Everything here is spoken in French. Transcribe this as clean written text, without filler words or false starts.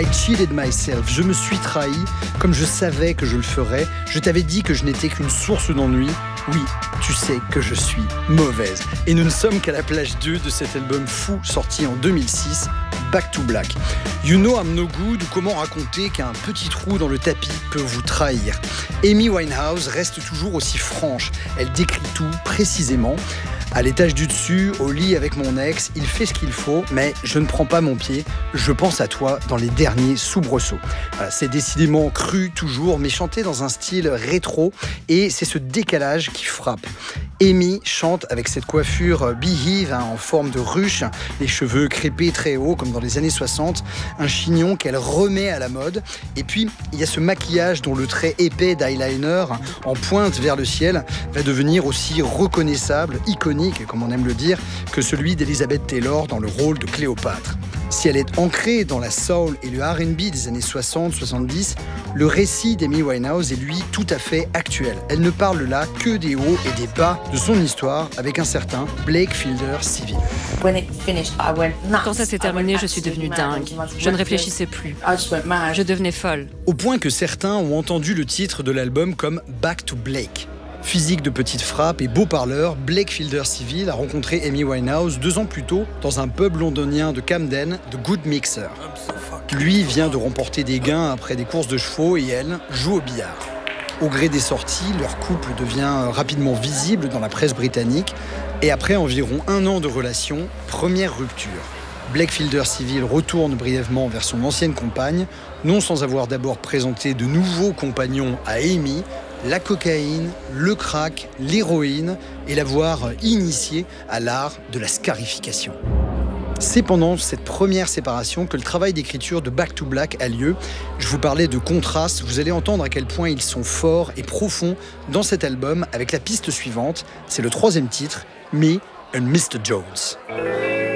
I cheated myself. Je me suis trahi comme je savais que je le ferais. Je t'avais dit que je n'étais qu'une source d'ennui. Oui, tu sais que je suis mauvaise. Et nous ne sommes qu'à la plage 2 de cet album fou sorti en 2006, Back to Black. You know I'm no good, ou comment raconter qu'un petit trou dans le tapis peut vous trahir. Amy Winehouse reste toujours aussi franche. Elle décrit tout précisément. À l'étage du dessus, au lit avec mon ex, il fait ce qu'il faut, mais je ne prends pas mon pied. Je pense à toi dans les derniers soubresauts. Voilà, c'est décidément cru toujours, mais chanté dans un style rétro, et c'est ce décalage qui frappe. Amy chante avec cette coiffure beehive en forme de ruche, les cheveux crêpés très hauts comme dans les années 60, un chignon qu'elle remet à la mode. Et puis, il y a ce maquillage dont le trait épais d'eyeliner en pointe vers le ciel va devenir aussi reconnaissable, iconique, comme on aime le dire, que celui d'Elizabeth Taylor dans le rôle de Cléopâtre. Si elle est ancrée dans la soul et le R&B des années 60-70, le récit d'Amy Winehouse est lui tout à fait actuel. Elle ne parle là que des hauts et des bas de son histoire avec un certain Blake Fielder Civil. Quand ça s'est terminé, je suis devenue dingue. Je ne réfléchissais plus. Je devenais folle. Au point que certains ont entendu le titre de l'album comme Back to Blake. Physique de petite frappe et beau parleur, Blake Fielder Civil a rencontré Amy Winehouse 2 ans plus tôt dans un pub londonien de Camden, The Good Mixer. Lui vient de remporter des gains après des courses de chevaux et elle joue au billard. Au gré des sorties, leur couple devient rapidement visible dans la presse britannique et après environ 1 an de relation, première rupture. Blake Fielder Civil retourne brièvement vers son ancienne compagne, non sans avoir d'abord présenté de nouveaux compagnons à Amy, la cocaïne, le crack, l'héroïne et l'avoir initié à l'art de la scarification. C'est pendant cette première séparation que le travail d'écriture de Back to Black a lieu. Je vous parlais de contrastes, vous allez entendre à quel point ils sont forts et profonds dans cet album avec la piste suivante. C'est le 3e titre, Me and Mr. Jones.